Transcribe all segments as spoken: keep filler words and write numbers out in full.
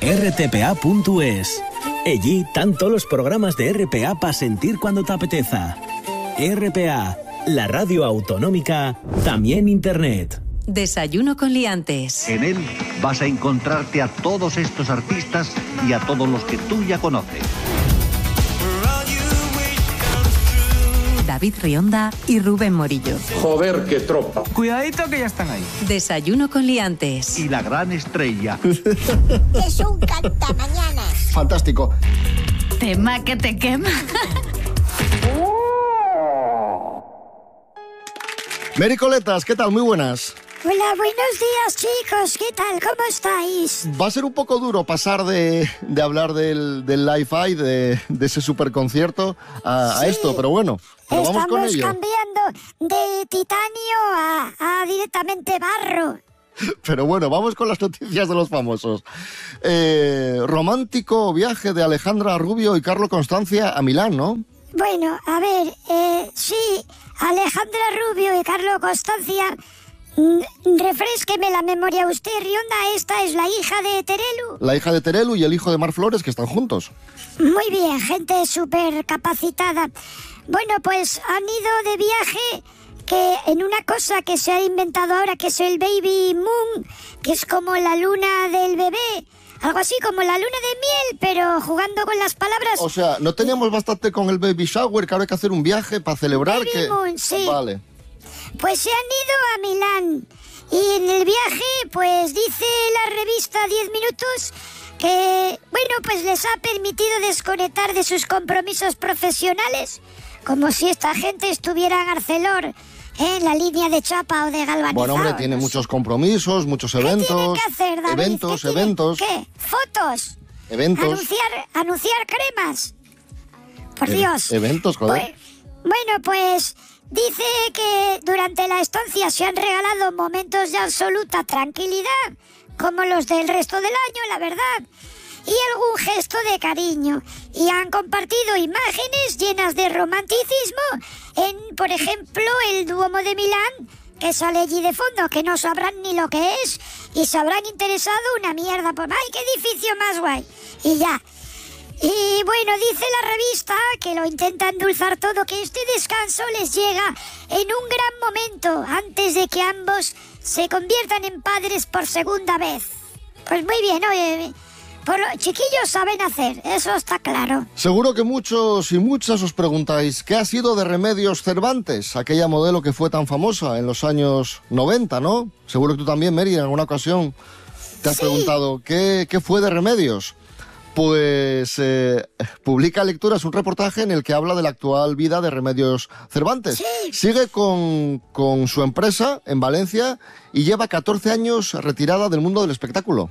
erre te pe a punto es. Allí tanto los programas de erre pe a para sentir cuando te apeteza. erre pe a, la radio autonómica, también internet. Desayuno con liantes. En él vas a encontrarte a todos estos artistas y a todos los que tú ya conoces. David Rionda y Rubén Morillo. Joder, qué tropa. Cuidadito que ya están ahí. Desayuno con liantes. Y la gran estrella. Es un cantamañanas. Fantástico. Tema que te quema. Mary Coletas, ¿qué tal? Muy buenas. Hola, buenos días, chicos. ¿Qué tal? ¿Cómo estáis? Va a ser un poco duro pasar de, de hablar del, del Li-Fi, de, de ese superconcierto, a, sí. a esto, pero bueno, pero vamos con ello. Estamos cambiando de titanio a, a directamente barro. Pero bueno, vamos con las noticias de los famosos. Eh, romántico viaje de Alejandra Rubio y Carlo Constancia a Milán, ¿no? Bueno, a ver, eh, sí, Alejandra Rubio y Carlo Constancia... Refrésqueme la memoria usted, Rionda. Esta es la hija de Terelu. La hija de Terelu y el hijo de Mar Flores, que están juntos. Muy bien, gente súper capacitada. Bueno, pues han ido de viaje que en una cosa que se ha inventado ahora, que es el Baby Moon, que es como la luna del bebé. Algo así como la luna de miel, pero jugando con las palabras. O sea, no teníamos bastante con el Baby Shower, que ahora hay que hacer un viaje para celebrar. Baby que... Moon, sí. Vale. Pues se han ido a Milán y en el viaje, pues dice la revista diez minutos que, bueno, pues les ha permitido desconectar de sus compromisos profesionales, como si esta gente estuviera en Arcelor, en la línea de chapa o de galvanizado. Bueno, hombre, tiene muchos compromisos, muchos eventos. ¿Qué tienen que hacer, David? Eventos, ¿Qué eventos. ¿Qué? ¿Fotos? Eventos. Anunciar, anunciar cremas. Por e- Dios. Eventos, joder. Pues, bueno, pues... Dice que durante la estancia se han regalado momentos de absoluta tranquilidad, como los del resto del año, la verdad, y algún gesto de cariño. Y han compartido imágenes llenas de romanticismo en, por ejemplo, el Duomo de Milán, que sale allí de fondo, que no sabrán ni lo que es, y se habrán interesado una mierda por... ¡Ay, qué edificio más guay! Y ya... Y bueno, dice la revista que lo intenta endulzar todo, que este descanso les llega en un gran momento antes de que ambos se conviertan en padres por segunda vez. Pues muy bien, oye, por lo, chiquillos saben hacer, eso está claro. Seguro que muchos y muchas os preguntáis, ¿qué ha sido de Remedios Cervantes? Aquella modelo que fue tan famosa en los años noventa, ¿no? Seguro que tú también, Mary, en alguna ocasión te has sí. preguntado, ¿qué, ¿qué fue de Remedios? Pues eh, publica Lecturas un reportaje en el que habla de la actual vida de Remedios Cervantes. Sí. Sigue con, con su empresa en Valencia y lleva catorce años retirada del mundo del espectáculo.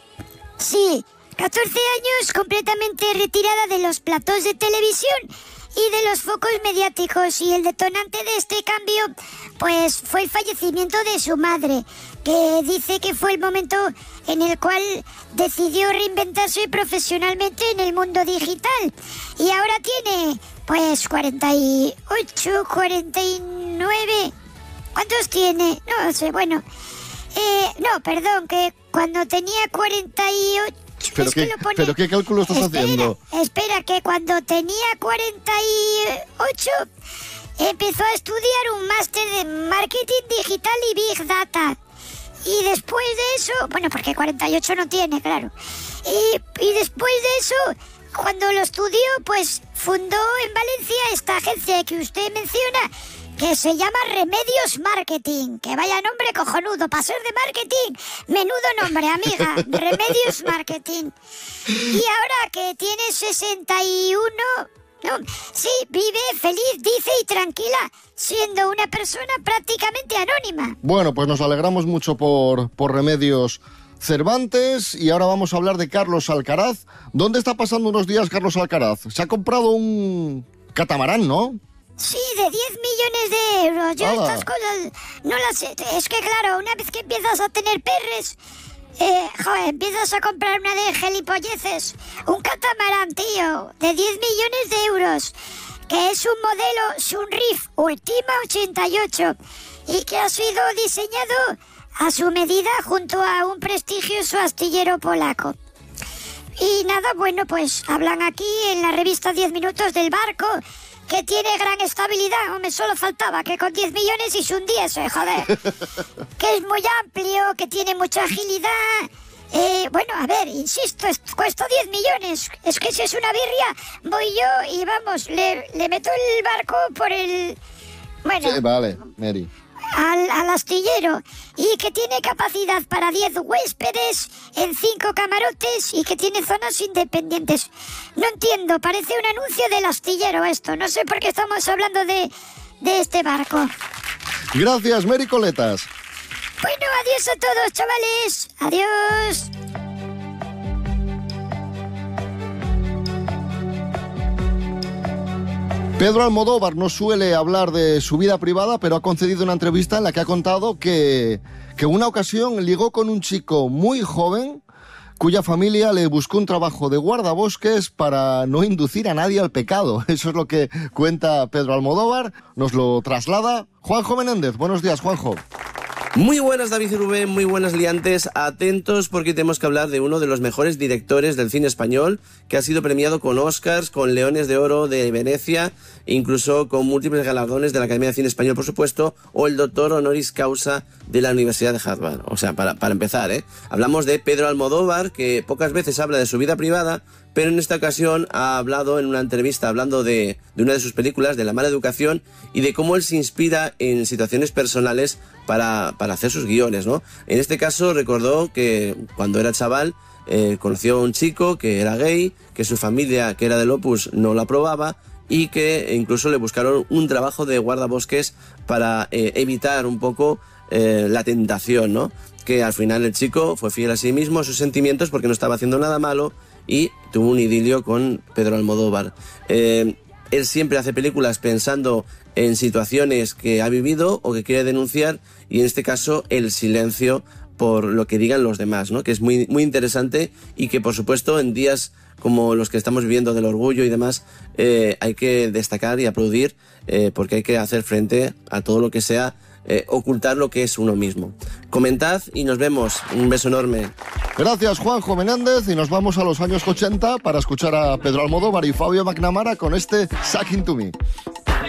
Sí, catorce años completamente retirada de los platós de televisión y de los focos mediáticos. Y el detonante de este cambio, pues, fue el fallecimiento de su madre, que dice que fue el momento en el cual decidió reinventarse profesionalmente en el mundo digital. Y ahora tiene, pues, cuarenta y ocho, cuarenta y nueve... ¿Cuántos tiene? No sé, bueno... Eh, no, perdón, que cuando tenía cuarenta y ocho... ¿Pero, es qué, que lo pone... ¿Pero qué cálculo estás espera, haciendo? Espera, que cuando tenía cuarenta y ocho empezó a estudiar un máster de marketing digital y Big Data. Y después de eso... Bueno, porque cuarenta y ocho no tiene, claro. Y, y después de eso, cuando lo estudió, pues fundó en Valencia esta agencia que usted menciona, que se llama Remedios Marketing. Que vaya nombre cojonudo, para ser de marketing. Menudo nombre, amiga. Remedios Marketing. Y ahora que tiene sesenta y uno... No, sí, vive feliz, dice, y tranquila, siendo una persona prácticamente anónima. Bueno, pues nos alegramos mucho por, por Remedios Cervantes. Y ahora vamos a hablar de Carlos Alcaraz. ¿Dónde está pasando unos días Carlos Alcaraz? Se ha comprado un catamarán, ¿no? Sí, de diez millones de euros. Yo Hola. estas cosas no las sé. Es que claro, una vez que empiezas a tener perres, eh, joder, empiezas a comprar una de gelipolleces. Un catamarán, tío, de diez millones de euros, que es un modelo Sunreef Ultima ochenta y ocho y que ha sido diseñado a su medida junto a un prestigioso astillero polaco. Y nada, bueno, pues hablan aquí en la revista diez minutos del barco, que tiene gran estabilidad. Hombre, solo faltaba que con diez millones y se hundiese, joder. Que es muy amplio, que tiene mucha agilidad. Eh, bueno, a ver, insisto, cuesta diez millones. Es que si es una birria, voy yo y vamos, le, le meto el barco por el... Bueno... Sí, vale, Mary. Al, al astillero, y que tiene capacidad para diez huéspedes en cinco camarotes y que tiene zonas independientes. No entiendo, parece un anuncio del astillero esto. No sé por qué estamos hablando de, de este barco. Gracias, Mary Coletas. Bueno, adiós a todos, chavales. Adiós. Pedro Almodóvar no suele hablar de su vida privada, pero ha concedido una entrevista en la que ha contado que, que una ocasión ligó con un chico muy joven cuya familia le buscó un trabajo de guardabosques para no inducir a nadie al pecado. Eso es lo que cuenta Pedro Almodóvar, nos lo traslada Juanjo Menéndez. Buenos días, Juanjo. Muy buenas, David y Rubén, muy buenas liantes, atentos porque tenemos que hablar de uno de los mejores directores del cine español, que ha sido premiado con Oscars, con Leones de Oro de Venecia, incluso con múltiples galardones de la Academia de Cine Español, por supuesto, o el doctor honoris causa de la Universidad de Harvard. O sea, para, para empezar, ¿eh? Hablamos de Pedro Almodóvar, que pocas veces habla de su vida privada, pero en esta ocasión ha hablado en una entrevista, hablando de, de una de sus películas, de La mala educación, y de cómo él se inspira en situaciones personales para, para hacer sus guiones, ¿no? En este caso recordó que cuando era chaval eh, conoció a un chico que era gay, que su familia, que era del Opus, no lo aprobaba, y que incluso le buscaron un trabajo de guardabosques para eh, evitar un poco eh, la tentación, ¿no? Que al final el chico fue fiel a sí mismo, a sus sentimientos, porque no estaba haciendo nada malo, y tuvo un idilio con Pedro Almodóvar. Eh, él siempre hace películas pensando en situaciones que ha vivido o que quiere denunciar, y en este caso el silencio por lo que digan los demás, ¿no? Que es muy, muy interesante, y que por supuesto en días como los que estamos viviendo del orgullo y demás, eh, hay que destacar y aplaudir, eh, porque hay que hacer frente a todo lo que sea Eh, ocultar lo que es uno mismo. Comentad y nos vemos. Un beso enorme. Gracias, Juanjo Menéndez, y nos vamos a los años ochenta para escuchar a Pedro Almodóvar y Fabio McNamara con este Sucking to Me.